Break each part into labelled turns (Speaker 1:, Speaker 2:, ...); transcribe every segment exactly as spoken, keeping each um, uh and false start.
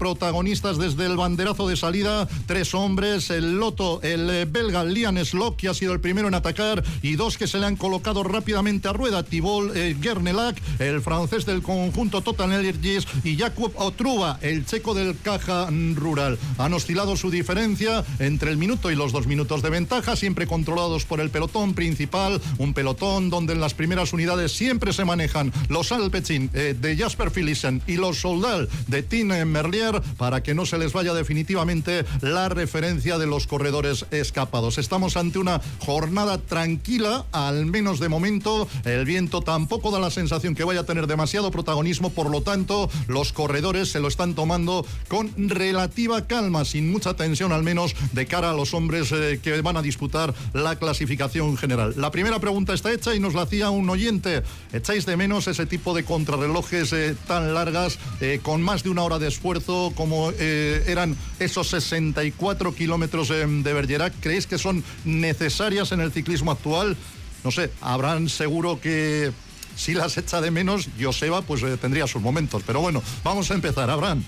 Speaker 1: protagonistas desde el banderazo de salida, tres hombres, el loto, el eh, belga Lian Slock, que ha sido el primero en atacar, y dos que se le han colocado rápidamente a rueda, Thibault eh, Guernelac, el francés del conjunto Total Energies, y Jakub Otruba, el checo del Caja Rural. Han oscilado su diferencia entre el minuto y los dos minutos de ventaja, siempre controlados por el pelotón principal, un pelotón donde en las primeras unidades siempre se manejan los Alpecin eh, de Jasper Philipsen y los Soldal de Tim Merlier, para que no se les vaya definitivamente la referencia de los corredores escapados. Estamos ante una jornada tranquila, al menos de momento. El viento tampoco da la sensación que vaya a tener demasiado protagonismo, por lo tanto los corredores se lo están tomando con relativa calma, sin mucha tensión al menos de cara a los hombres eh, que van a disputar la clasificación general. La primera pregunta está hecha y nos la hacía un oyente. ¿Echáis de menos ese tipo de contrarrelojes eh, tan largas, eh, con más de una hora de esfuerzo, como eh, eran esos sesenta y cuatro kilómetros eh, de Bergerac? ¿Creéis que son necesarias en el ciclismo actual? No sé, habrán seguro que si las echa de menos, Joseba pues eh, tendría sus momentos. Pero bueno, vamos a empezar, Abraham.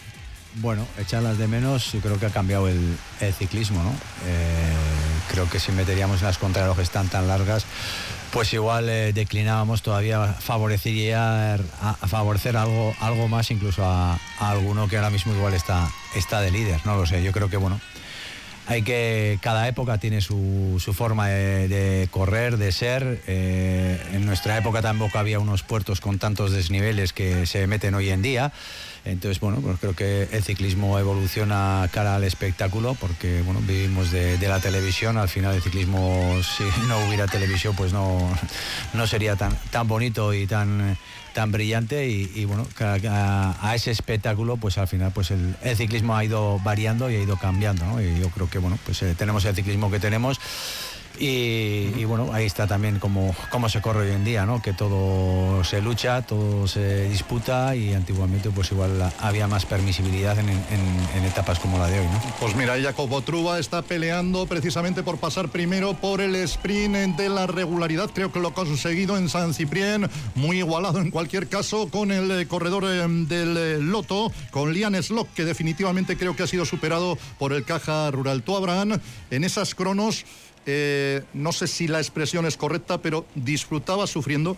Speaker 2: Bueno, echarlas de menos, yo creo que ha cambiado el, el ciclismo, ¿no? Eh, creo que si meteríamos las contrarrelojes tan tan largas, pues igual eh, declinábamos todavía, favorecería a, a favorecer algo algo más incluso a, a alguno que ahora mismo igual está está de líder, no lo sé. Yo creo que bueno, hay que, cada época tiene su, su forma de, de correr, de ser. Eh, en nuestra época tampoco había unos puertos con tantos desniveles que se meten hoy en día. Entonces, bueno, pues creo que el ciclismo evoluciona cara al espectáculo, porque, bueno, vivimos de, de la televisión. Al final el ciclismo, si no hubiera televisión, pues no, no sería tan, tan bonito y tan, tan brillante. Y, y bueno, a, a ese espectáculo, pues al final, pues el, el ciclismo ha ido variando y ha ido cambiando, ¿no? Y yo creo que, bueno, pues eh, tenemos el ciclismo que tenemos. Y, y bueno, ahí está también cómo, cómo se corre hoy en día, ¿no? Que todo se lucha, todo se disputa, y antiguamente pues igual había más permisibilidad en, en, en etapas como la de hoy, ¿no?
Speaker 1: Pues mira, Jakub Otruba está peleando precisamente por pasar primero por el sprint de la regularidad. Creo que lo ha conseguido en San Ciprián, muy igualado en cualquier caso con el corredor del Loto, con Lian Slock, que definitivamente creo que ha sido superado por el Caja Rural. Tú, Abraham, en esas cronos, Eh, no sé si la expresión es correcta, pero ¿disfrutabas sufriendo?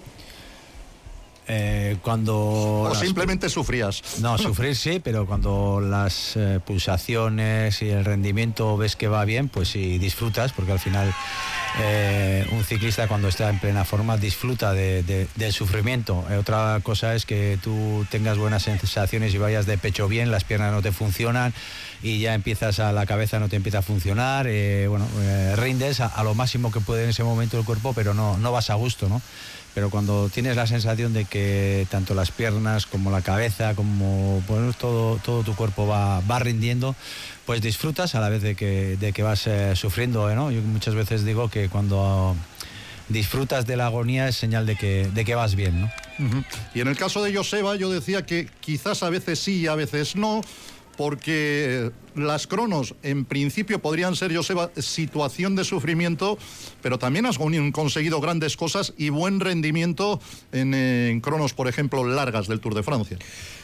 Speaker 2: Eh, cuando...
Speaker 1: ¿O las... simplemente sufrías?
Speaker 2: No, sufrir sí, pero cuando las eh, pulsaciones y el rendimiento ves que va bien, pues sí disfrutas, porque al final eh, un ciclista cuando está en plena forma disfruta de, de, del sufrimiento. Eh, otra cosa es que tú tengas buenas sensaciones y vayas de pecho bien, las piernas no te funcionan y ya empiezas a la cabeza, no te empieza a funcionar, eh, bueno, eh, rindes a, a lo máximo que puede en ese momento el cuerpo, pero no, no vas a gusto, ¿no? Pero cuando tienes la sensación de que tanto las piernas como la cabeza, como bueno, todo, todo tu cuerpo va, va rindiendo, pues disfrutas a la vez de que, de que vas eh, sufriendo, ¿no? Yo muchas veces digo que cuando disfrutas de la agonía es señal de que, de que vas bien, ¿no?
Speaker 1: Uh-huh. Y en el caso de Joseba, yo decía que quizás a veces sí y a veces no, porque las cronos en principio podrían ser, Joseba, situación de sufrimiento, pero también has conseguido grandes cosas y buen rendimiento en, en cronos, por ejemplo, largas del Tour de Francia.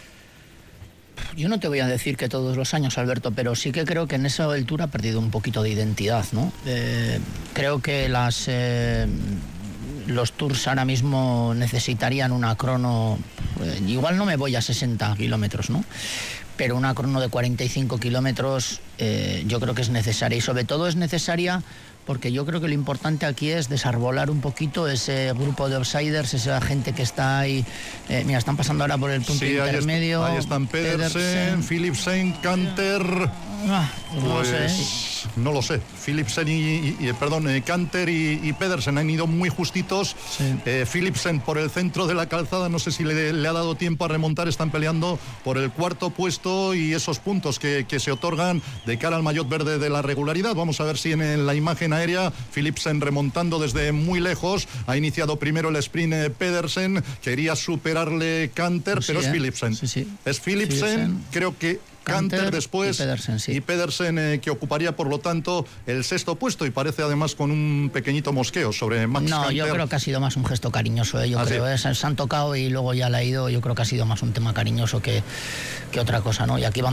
Speaker 3: Yo no te voy a decir que todos los años, Alberto, pero sí que creo que en eso el Tour ha perdido un poquito de identidad, ¿no? Eh, creo que las... Eh, los tours ahora mismo necesitarían una crono, eh, igual no me voy a sesenta kilómetros, ¿no? Pero una crono de cuarenta y cinco kilómetros eh, yo creo que es necesaria, y sobre todo es necesaria porque yo creo que lo importante aquí es desarbolar un poquito ese grupo de outsiders, esa gente que está ahí. Eh, mira, están pasando ahora por el punto
Speaker 1: sí,
Speaker 3: intermedio.
Speaker 1: Ahí, est- ahí están Pedersen, Pedersen. Philipsen, Canter.
Speaker 3: Ah,
Speaker 1: pues,
Speaker 3: no lo sé.
Speaker 1: No lo sé. Philipsen y, y, y perdón, eh, Canter y, y Pedersen han ido muy justitos. Sí. Eh, Philipsen por el centro de la calzada, no sé si le, le ha dado tiempo a remontar. Están peleando por el cuarto puesto y esos puntos que, que se otorgan de cara al maillot verde de la regularidad. Vamos a ver si en, en la imagen aérea Philipsen remontando desde muy lejos. Ha iniciado primero el sprint eh, Pedersen. Quería superarle Canter, pues pero sí, es eh. Philipsen. Sí, sí. Es Philipsen, Philipsen. Creo que Canter, Canter después y Pedersen, sí. y Pedersen eh, que ocuparía por lo tanto el sexto puesto, y parece además con un pequeñito mosqueo sobre Max
Speaker 3: No,
Speaker 1: Canter.
Speaker 3: Yo creo que ha sido más un gesto cariñoso, eh, yo ¿Ah, creo, sí? eh, se han tocado y luego ya le ha ido. Yo creo que ha sido más un tema cariñoso que, que otra cosa, ¿no? Y aquí van